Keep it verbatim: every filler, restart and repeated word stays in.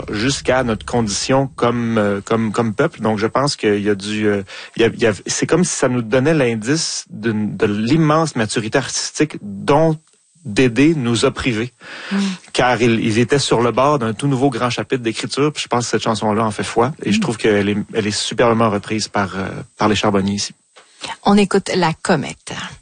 jusqu'à notre condition comme euh, comme comme peuple. Donc je pense qu'il y a du euh, il y a, il y a, c'est comme si ça nous donnait l'indice de, de l'immense maturité artistique dont Dédé nous a privés. Mm. Car il, il était sur le bord d'un tout nouveau grand chapitre d'écriture. Puis je pense que cette chanson-là en fait foi. Et mm. je trouve qu'elle est, elle est superbement reprise par, euh, par les Charbonniers ici. On écoute La Comète.